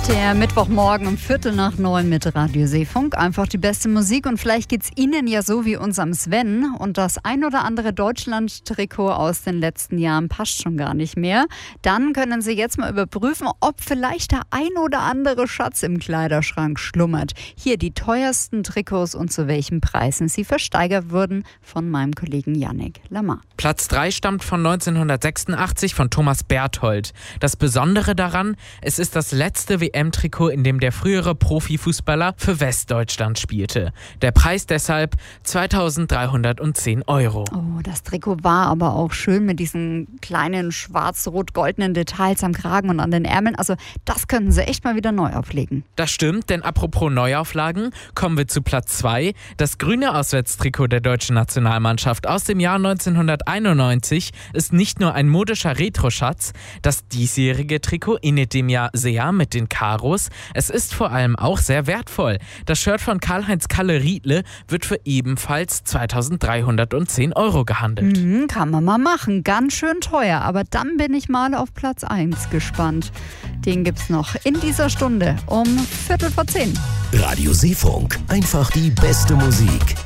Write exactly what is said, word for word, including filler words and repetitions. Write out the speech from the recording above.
Der Mittwochmorgen um Viertel nach neun mit Radio Seefunk. Einfach die beste Musik und vielleicht geht's Ihnen ja so wie unserem Sven. Und das ein oder andere Deutschland-Trikot aus den letzten Jahren passt schon gar nicht mehr. Dann können Sie jetzt mal überprüfen, ob vielleicht der ein oder andere Schatz im Kleiderschrank schlummert. Hier die teuersten Trikots und zu welchen Preisen sie versteigert wurden von meinem Kollegen Yannick Lamar. Platz drei stammt von neunzehnhundertsechsundachtzig von Thomas Berthold. Das Besondere daran, es ist das letzte W M-Trikot, in dem der frühere Profifußballer für Westdeutschland spielte. Der Preis deshalb zweitausenddreihundertzehn Euro. Oh, das Trikot war aber auch schön mit diesen kleinen schwarz-rot-goldenen Details am Kragen und an den Ärmeln. Also das können Sie echt mal wieder neu auflegen. Das stimmt, denn apropos Neuauflagen, kommen wir zu Platz zwei. Das grüne Auswärtstrikot der deutschen Nationalmannschaft aus dem Jahr neunzehnhunderteinundneunzig ist nicht nur ein modischer Retro-Schatz. Das diesjährige Trikot ähnelt dem ja sehr mit den Karos. Es ist vor allem auch sehr wertvoll. Das Shirt von Karl-Heinz Kalle-Riedle wird für ebenfalls zweitausenddreihundertzehn Euro gehandelt. Mhm, kann man mal machen. Ganz schön teuer. Aber dann bin ich mal auf Platz eins gespannt. Den gibt's noch in dieser Stunde um Viertel vor zehn. Radio Seefunk. Einfach die beste Musik.